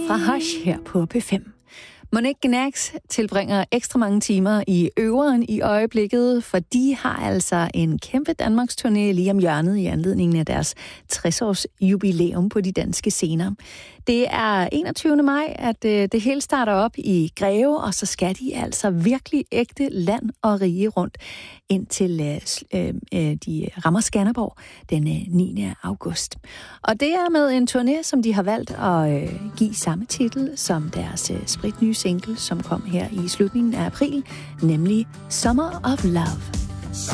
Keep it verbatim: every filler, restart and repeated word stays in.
fra Hush her på P fem. Monique Gnax tilbringer ekstra mange timer i øveren i øjeblikket, for de har altså en kæmpe Danmarks turné lige om hjørnet i anledningen af deres tres-års jubilæum på de danske scener. Det er enogtyvende maj, at det hele starter op i Greve, og så skal de altså virkelig ægte land og rige rundt indtil øh, øh, de rammer Skanderborg den øh, niende august. Og det er med en turné, som de har valgt at øh, give samme titel som deres øh, spritnye single, som kom her i slutningen af april, nemlig Summer of Love.